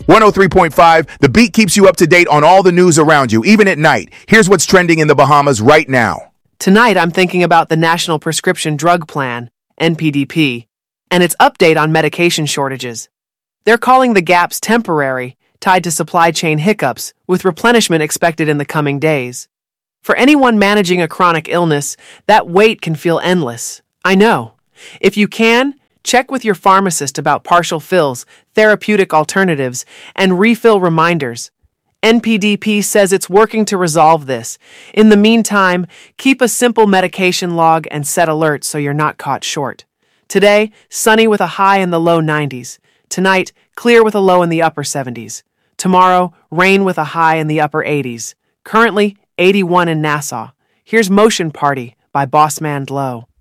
103.5, The Beat keeps you up to date on all the news around you, even at night. Here's what's trending in the Bahamas right now. Tonight, I'm thinking about the National Prescription Drug Plan, NPDP, and its update on medication shortages. They're calling the gaps temporary, tied to supply chain hiccups, with replenishment expected in the coming days. For anyone managing a chronic illness, that wait can feel endless. I know. If you can, check with your pharmacist about partial fills, therapeutic alternatives, and refill reminders. NPDP says it's working to resolve this. In the meantime, keep a simple medication log and set alerts so you're not caught short. Today, sunny with a high in the low 90s. Tonight, clear with a low in the upper 70s. Tomorrow, rain with a high in the upper 80s. Currently, 81 in Nassau. Here's Motion Party by Bossman Low.